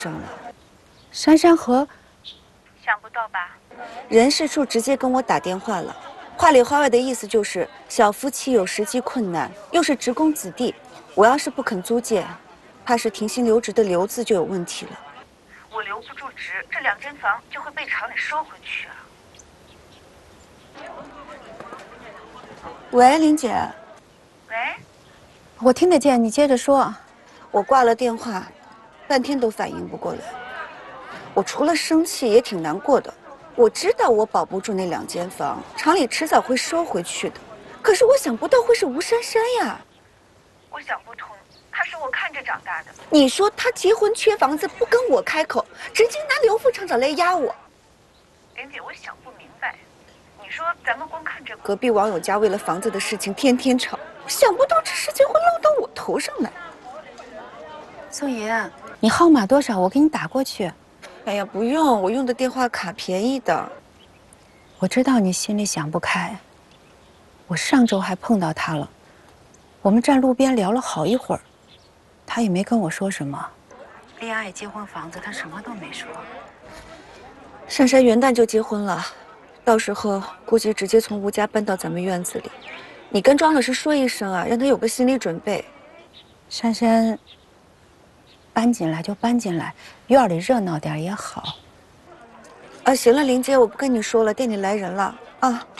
上了。珊珊和想不到吧？ 人事处直接跟我打电话了，话里话外的意思就是小夫妻有实际困难，又是职工子弟，我要是不肯租借，怕是停薪留职的留字就有问题了。 我留不住职，这2间房就会被厂里收回去啊。 喂，林姐。 喂， 我听得见，你接着说。我挂了电话，半天都反应不过来。我除了生气，也挺难过的。我知道我保不住那2间房，厂里迟早会收回去的。可是我想不到会是吴珊珊呀。 我想不通，她是我看着长大的。 你说她结婚缺房子，不跟我开口，直接拿刘副厂长来压我。 莲姐，我想不明白。你说咱们光看这隔壁网友家为了房子的事情天天吵，想不到这事情会落到我头上来。 宋莹，你号码多少？我给你打过去。 哎呀，不用，我用的电话卡便宜的。 我知道你心里想不开。我上周还碰到他了，我们站路边聊了好一会儿，他也没跟我说什么。恋爱、结婚、房子，他什么都没说。 珊珊元旦就结婚了，到时候估计直接从吴家搬到咱们院子里。你跟庄老师说一声啊，让他有个心理准备。 珊珊搬进来就搬进来，院里热闹点也好。 啊，行了，林姐，我不跟你说了，店里来人了啊。